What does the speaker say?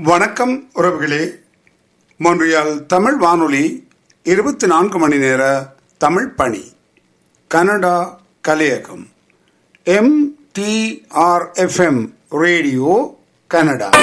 வணக்கம் உறவுகளே. மொன்றியால் தமிழ் வானொலி 24 மணி நேர தமிழ் பணி. Canada கலையகம் MTRFM radio Canada.